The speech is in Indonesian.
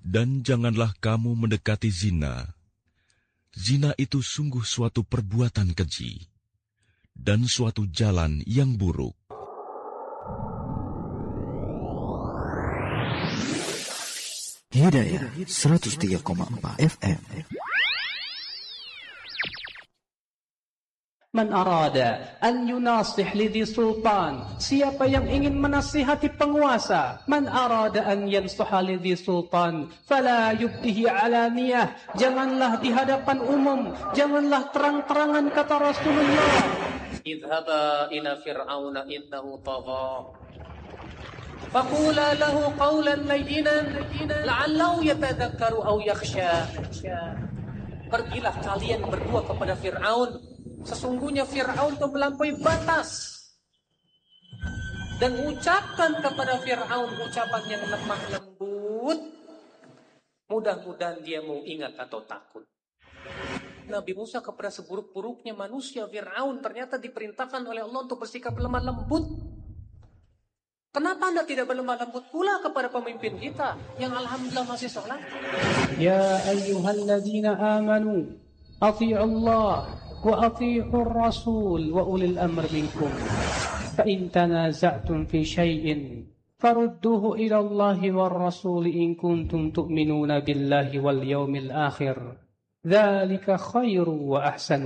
Dan janganlah kamu mendekati zina. Zina itu sungguh suatu perbuatan keji dan suatu jalan yang buruk. Hidayah 103,4 FM. Man arada an yunasih lidhi sultan, siapa yang ingin menasihati penguasa. Man arada an yansuha lidhi sultan, fala yubdihi alaniyah, janganlah di hadapan umum, janganlah terang-terangan, kata Rasulullah. Idhaba ila fir'auna innahu tagha, faqula lahu qawlan layyinan la'allahu yatadhakkaru aw yakhsha. Pergilah kalian berdua kepada Fir'aun. Sesungguhnya Fir'aun itu melampaui batas. Dan ucapkan kepada Fir'aun ucapan yang lemah lembut. Mudah-mudahan dia mau ingat atau takut. Nabi Musa kepada seburuk-buruknya manusia, Fir'aun, ternyata diperintahkan oleh Allah untuk bersikap lemah lembut. Kenapa Anda tidak berlemah lembut pula kepada pemimpin kita yang alhamdulillah masih sholat? Ya ayyuhalladzina amanu ati'u Allah wa ati'ur rasul wa ulil amr minkum fa in tanaza'tum fi syai'in farudduhu ila Allahi war rasul in kuntum tu'minuna billahi wal yawmil akhir dzalika khairu wa ahsanu